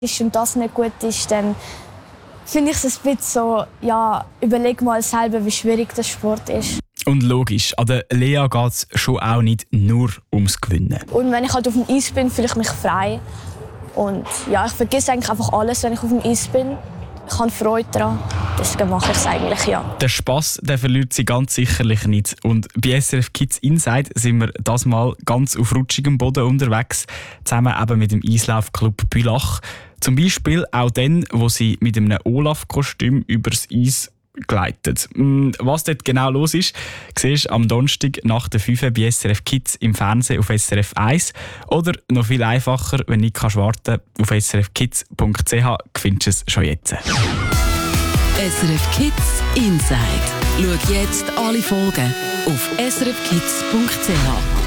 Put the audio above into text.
ist und das nicht gut ist, dann finde ich es ein bisschen so, ja, überleg mal selber, wie schwierig der Sport ist. Und logisch, an der Lea geht es schon auch nicht nur ums Gewinnen. Und wenn ich halt auf dem Eis bin, fühle ich mich frei. Und ja, ich vergesse eigentlich einfach alles, wenn ich auf dem Eis bin. Ich habe Freude daran, deswegen mache ich es eigentlich, ja. Der Spass, der verliert sie ganz sicherlich nicht. Und bei SRF Kids Inside sind wir das Mal ganz auf rutschigem Boden unterwegs, zusammen eben mit dem Eislaufclub Bülach. Zum Beispiel auch dann, wo sie mit einem Olaf-Kostüm übers Eis gleitet. Was dort genau los ist, siehst du am Donnerstag nach der 5 bei SRF Kids im Fernsehen auf SRF 1. Oder noch viel einfacher, wenn du nicht warten kannst, auf srfkids.ch findest du es schon jetzt. SRF Kids Inside. Schau jetzt alle Folgen auf srfkids.ch.